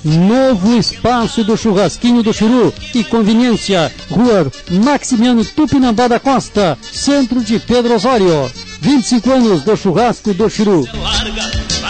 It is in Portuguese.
Novo espaço do Churrasquinho do Chiru e conveniência, Rua Maximiano Tupinambá da Costa, centro de Pedro Osório. 25 anos do Churrasco do Chiru.